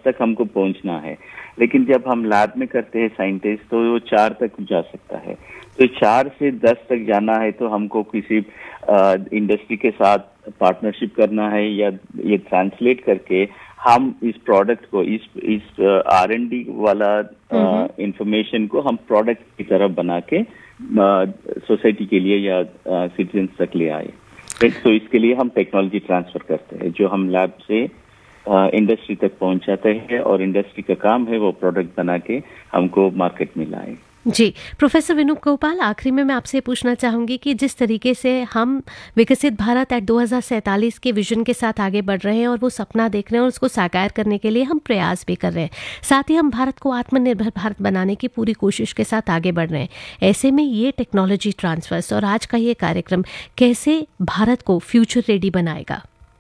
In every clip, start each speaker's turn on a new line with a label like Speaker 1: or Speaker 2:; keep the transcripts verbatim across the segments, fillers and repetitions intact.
Speaker 1: तक हमको पहुंचना है, लेकिन जब हम लैब में करते हैं साइंटिस्ट तो वो चार तक जा सकता है। तो चार से दस तक जाना है तो हमको किसी इंडस्ट्री के साथ पार्टनरशिप करना है, या ये ट्रांसलेट करके हम इस प्रोडक्ट को, इस इस आर एंड डी वाला इंफॉर्मेशन को हम प्रोडक्ट की तरह बना के सोसाइटी के लिए या सिटीजन तक ले आए। तो इसके लिए हम टेक्नोलॉजी ट्रांसफर करते हैं, जो हम लैब से इंडस्ट्री तक पहुंचाते हैं, और इंडस्ट्री का काम है वो प्रोडक्ट बना के हमको मार्केट में लाए।
Speaker 2: जी, प्रोफेसर वेणुगोपाल, आखिरी में मैं आपसे पूछना चाहूंगी कि जिस तरीके से हम विकसित भारत एट दो हज़ार सैंतालीस के विजन के साथ आगे बढ़ रहे हैं और वो सपना देख रहे हैं और उसको साकार करने के लिए हम प्रयास भी कर रहे हैं, साथ ही हम भारत को आत्मनिर्भर भारत बनाने की पूरी कोशिश के साथ आगे बढ़ रहे हैं, ऐसे में ये टेक्नोलॉजी ट्रांसफर्स और आज का ये कार्यक्रम कैसे भारत को फ्यूचर रेडी बनाएगा?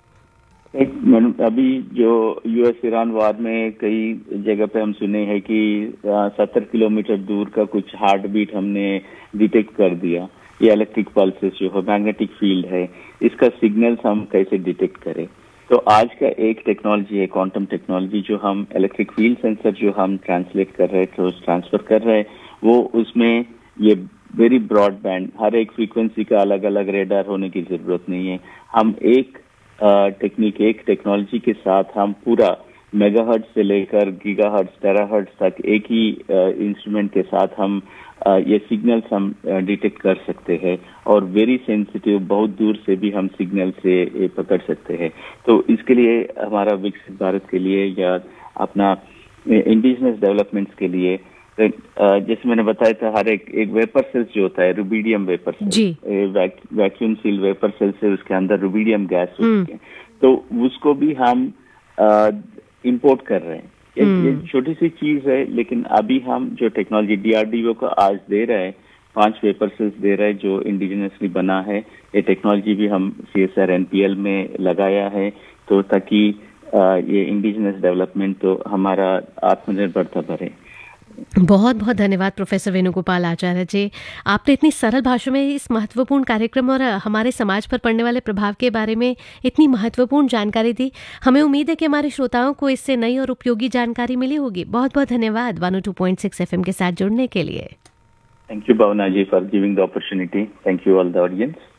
Speaker 1: अभी जो यूएस ईरान वार में कई जगह पे हम सुने हैं कि सत्तर किलोमीटर दूर का कुछ हार्ट बीट हमने डिटेक्ट कर दिया। ये इलेक्ट्रिक पल्सेस जो है, मैग्नेटिक फील्ड है, इसका सिग्नल्स हम कैसे डिटेक्ट करें। तो आज का एक टेक्नोलॉजी है क्वांटम टेक्नोलॉजी, जो हम इलेक्ट्रिक फील्ड सेंसर जो हम ट्रांसलेट कर रहे हैं, ट्रांसफर कर रहे हैं, वो उसमें ये वेरी ब्रॉड बैंड, हर एक फ्रीक्वेंसी का अलग अलग रेडार होने की जरूरत नहीं है। हम एक टेक्निक, एक टेक्नोलॉजी के साथ हम पूरा मेगाहर्ट्ज से लेकर गीगाहर्ट्ज, टेराहर्ट्ज तक एक ही इंस्ट्रूमेंट के साथ हम uh, ये सिग्नल्स हम डिटेक्ट uh, कर सकते हैं, और वेरी सेंसिटिव, बहुत दूर से भी हम सिग्नल से uh, पकड़ सकते हैं। तो इसके लिए हमारा विकसित भारत के लिए या अपना इंडिजिनस डेवलपमेंट्स के लिए, जैसे मैंने बताया था, हर एक एक वेपर सेल्स जो होता है, rubidium vapour sales, vacuum seal vapour sales है, उसके अंदर रुबीडियम गैस होती है, तो उसको भी हम इंपोर्ट कर रहे हैं। ये छोटी सी चीज है, लेकिन अभी हम जो टेक्नोलॉजी डीआरडीओ को आज दे रहे हैं, पांच वेपर सेल्स दे रहे हैं जो इंडिजिनसली बना है, ये टेक्नोलॉजी भी हम सीएसआर एनपीएल में लगाया है, तो ताकि ये इंडिजिनस डेवलपमेंट, तो हमारा आत्मनिर्भरता बढ़े।
Speaker 2: बहुत बहुत धन्यवाद प्रोफेसर वेणुगोपाल आचार्य जी, आपने इतनी सरल भाषा में इस महत्वपूर्ण कार्यक्रम और हमारे समाज पर पड़ने वाले प्रभाव के बारे में इतनी महत्वपूर्ण जानकारी दी। हमें उम्मीद है कि हमारे श्रोताओं को इससे नई और उपयोगी जानकारी मिली होगी। बहुत बहुत धन्यवाद one O two point six F M के साथ जुड़ने के लिए।
Speaker 1: Thank you Bhavna ji for giving the opportunity. Thank you all the audience.